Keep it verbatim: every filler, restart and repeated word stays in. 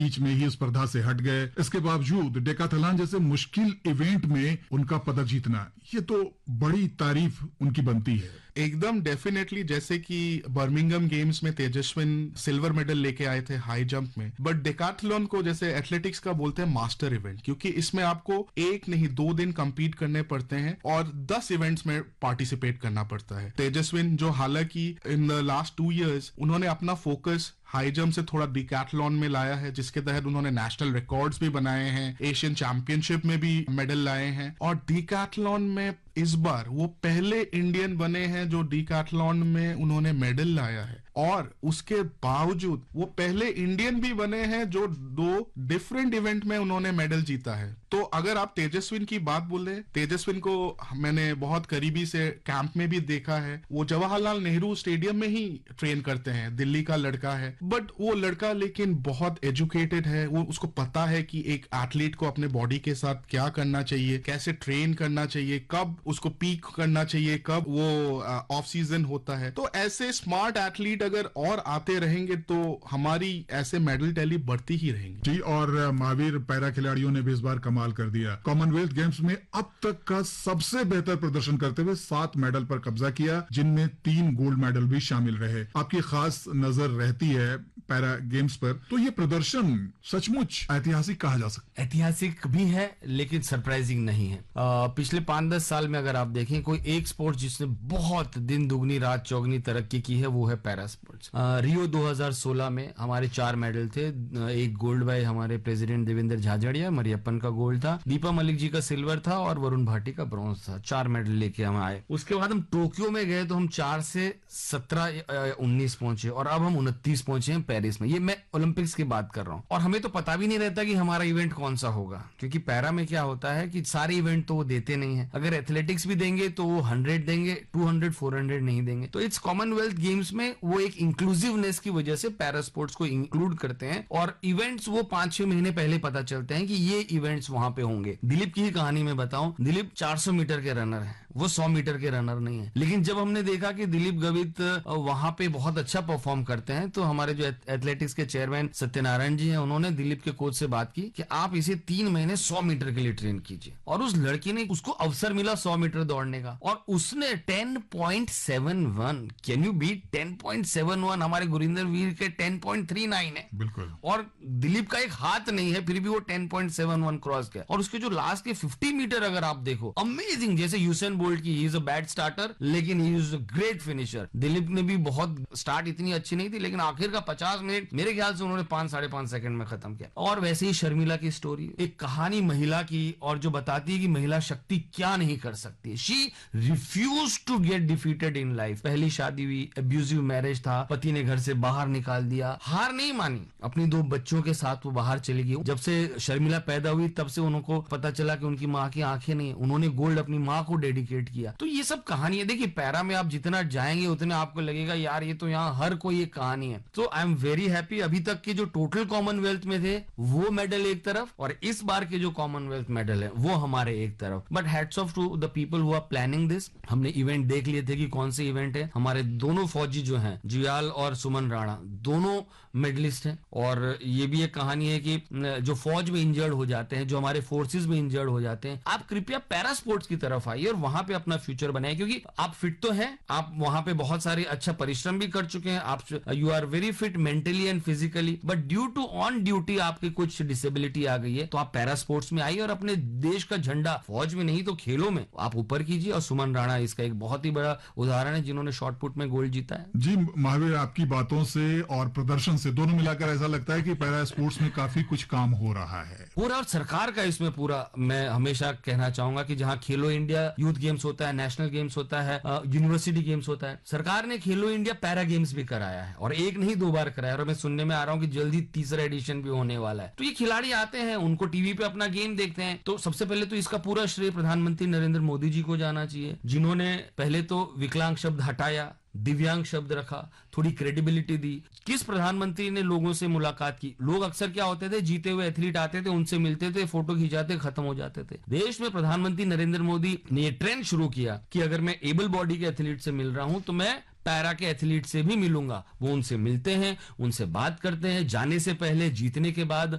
बीच में ही स्पर्धा से हट गए। इसके बावजूद डेकाथलॉन जैसे मुश्किल इवेंट में उनका पदक जीतना, ये तो बड़ी तारीफ उनकी बनती है। एकदम डेफिनेटली, जैसे कि बर्मिंघम गेम्स में तेजस्विन सिल्वर मेडल लेके आए थे हाई जंप में, बट डेकाथलॉन को जैसे एथलेटिक्स का बोलते हैं मास्टर इवेंट, क्योंकि इसमें आपको एक नहीं दो दिन कंपीट करने पड़ते हैं और दस इवेंट्स में पार्टिसिपेट करना पड़ता है। तेजस्विन जो हालांकि in the last two years उन्होंने अपना फोकस हाई जंप से थोड़ा डिकैथलॉन में लाया है, जिसके तहत उन्होंने नेशनल रिकॉर्ड्स भी बनाए हैं, एशियन चैंपियनशिप में भी मेडल लाए हैं, और डिकैथलॉन में इस बार वो पहले इंडियन बने हैं जो डिकैथलॉन में उन्होंने मेडल लाया है। और उसके बावजूद वो पहले इंडियन भी बने हैं जो दो डिफरेंट इवेंट में उन्होंने मेडल जीता है। तो अगर आप तेजस्विन की बात बोले, तेजस्विन को मैंने बहुत करीबी से कैंप में भी देखा है। वो जवाहरलाल नेहरू स्टेडियम में ही ट्रेन करते हैं, दिल्ली का लड़का है, बट वो लड़का लेकिन बहुत एजुकेटेड है। वो उसको पता है कि एक एथलीट को अपने बॉडी के साथ क्या करना चाहिए, कैसे ट्रेन करना चाहिए, कब उसको पीक करना चाहिए, कब वो ऑफ सीजन होता है। तो ऐसे स्मार्ट एथलीट अगर और आते रहेंगे तो हमारी ऐसे मेडल टैली बढ़ती ही रहेंगी। जी, और महावीर पैरा खिलाड़ियों ने भी इस बार कमाल कर दिया। कॉमनवेल्थ गेम्स में अब तक का सबसे बेहतर प्रदर्शन करते हुए सात मेडल पर कब्जा किया, जिनमें तीन गोल्ड मेडल भी शामिल रहे। आपकी खास नजर रहती है पैरा गेम्स पर, तो ये प्रदर्शन सचमुच ऐतिहासिक कहा जा सकता है। ऐतिहासिक भी है लेकिन सरप्राइजिंग नहीं है। आ, पिछले पांच दस साल में अगर आप देखें कोई एक स्पोर्ट जिसने बहुत दिन दुगनी रात चौगनी तरक्की की है वो है पैरा स्पोर्ट्स। रियो दो हज़ार सोलह में हमारे चार मेडल थे, एक गोल्ड बाय हमारे प्रेसिडेंट देवेंद्र झाझड़िया, मरियप्पन का गोल्ड था, दीपा मलिक जी का सिल्वर था और वरुण भाटी का ब्रॉन्ज था। चार मेडल लेके हम आए। उसके बाद हम टोक्यो में गए तो हम चार से सत्रह उन्नीस पहुंचे और अब हम उनतीस पहुंचे हैं पेरिस में। ये मैं ओलंपिक्स की बात कर रहा हूं। और हमें तो पता भी नहीं रहता कि हमारा इवेंट कौन सा होगा, क्योंकि पैरा में क्या होता है कि सारे इवेंट तो वो देते नहीं है। अगर एथलेटिक्स भी देंगे तो वो हंड्रेड देंगे, टू हंड्रेड फोर हंड्रेड नहीं देंगे। तो इट्स कॉमनवेल्थ गेम्स में वो एक इंक्लूसिवनेस की वजह से पैरा स्पोर्ट्स को इंक्लूड करते हैं और इवेंट्स वो पांच छह महीने पहले पता चलते हैं कि ये इवेंट्स वहां पे होंगे। दिलीप की ही कहानी में बताऊं, दिलीप चार सौ मीटर के रनर है, वो सौ मीटर के रनर नहीं है। लेकिन जब हमने देखा कि दिलीप गवित वहां पे बहुत अच्छा परफॉर्म करते हैं तो हमारे जो एथलेटिक्स के चेयरमैन सत्यनारायण जी हैं, उन्होंने दिलीप के कोच से बात की कि आप इसे तीन महीने सौ मीटर के लिए ट्रेन कीजिए। और उस लड़के ने, उसको अवसर मिला सौ मीटर दौड़ने का और उसने ten point seven one, can you beat ten point seven one? हमारे गुरिंदर वीर के टेन पॉइंट थ्री नाइन है। बिल्कुल। और दिलीप का एक हाथ नहीं है फिर भी वो ten point seven one cross किया। और उसके जो लास्ट के फिफ्टी मीटर अगर आप देखो, अमेजिंग। जैसे यूसेन बोल्ट की, he is a bad starter लेकिन he is a great finisher. Dilip ने भी बहुत, स्टार्ट इतनी अच्छी नहीं थी लेकिन आखिर का पचास मिनट मेरे ख्याल से उन्होंने पांच साढ़े पांच सेकंड में खत्म किया। और वैसे ही शर्मिला की स्टोरी, एक कहानी महिला की और जो बताती है कि महिला शक्ति क्या नहीं कर सकती। She refuse to get defeated in life. पहली शादी हुई, एब्यूजिव मैरिज था, पति ने घर से बाहर निकाल दिया, हार नहीं मानी, अपनी दो बच्चों के साथ वो बाहर चली गई। जब से शर्मिला पैदा हुई तब से उनको पता चला कि उनकी माँ की आंखें नहीं, उन्होंने गोल्ड अपनी माँ को डेडिकेट किया। तो ये सब कहानी है। देखिए पैरा में आप जितना जाएंगे उतने आपको लगेगा यार ये तो यहाँ हर कोई एक कहानी है। तो आई एम वेरी हैप्पी। अभी तक के जो टोटल कॉमनवेल्थ में थे वो मेडल एक तरफ और इस बार के जो कॉमनवेल्थ मेडल है वो हमारे एक तरफ। But hats off to the people who are planning this. हमने इवेंट देख लिए थे कि कौन से इवेंट है। हमारे दोनों फौजी जो हैं, जियाल और सुमन राणा, दोनों मेडलिस्ट हैं। और ये भी एक कहानी है कि जो फौज में इंजर्ड हो जाते हैं, जो हमारे फोर्सेस में इंजर्ड हो जाते हैं, आप कृपया पैरा स्पोर्ट्स की तरफ आइए और वहां पे अपना फ्यूचर बनाए, क्योंकि आप फिट तो हैं, आप वहां पे बहुत सारे अच्छा परिश्रम भी कर चुके हैं, आप you are very fit mentally and physically, but due to on duty आपकी कुछ डिसेबिलिटी आ गई है तो आप पैरा स्पोर्ट्स में आइए और अपने देश का झंडा फौज में नहीं तो खेलों में आप ऊपर कीजिए। और सुमन राणा इसका एक बहुत ही बड़ा उदाहरण है, जिन्होंने शॉर्ट पुट में गोल्ड जीता है। जी महावीर, आपकी बातों से और प्रदर्शन से दोनों मिलाकर ऐसा लगता है कि पैरा स्पोर्ट्स में काफी कुछ काम हो रहा है पूरा। और सरकार का इसमें पूरा, मैं हमेशा कहना चाहूंगा कि जहां खेलो इंडिया यूथ गेम्स होता है, नेशनल गेम्स होता है, यूनिवर्सिटी गेम्स होता है, सरकार ने खेलो इंडिया पैरा गेम्स भी कराया है और एक नहीं दो बार कराया। और मैं सुनने में आ रहा हूं कि जल्दी तीसरा एडिशन भी होने वाला है। तो ये खिलाड़ी आते हैं, उनको टीवी पे अपना गेम देखते हैं। तो सबसे पहले तो इसका पूरा श्रेय प्रधानमंत्री नरेंद्र मोदी जी को जाना चाहिए, जिन्होंने पहले तो विकलांग शब्द हटाया, दिव्यांग शब्द रखा, थोड़ी क्रेडिबिलिटी दी। किस प्रधानमंत्री ने लोगों से मुलाकात की? लोग अक्सर क्या होते थे, जीते हुए एथलीट आते थे, उनसे मिलते थे, फोटो खिंचाते, खत्म हो जाते थे। देश में प्रधानमंत्री नरेंद्र मोदी ने ये ट्रेंड शुरू किया कि अगर मैं एबल बॉडी के एथलीट से मिल रहा हूं तो मैं पैरा के एथलीट से भी मिलूंगा। वो उनसे मिलते हैं, उनसे बात करते हैं, जाने से पहले, जीतने के बाद।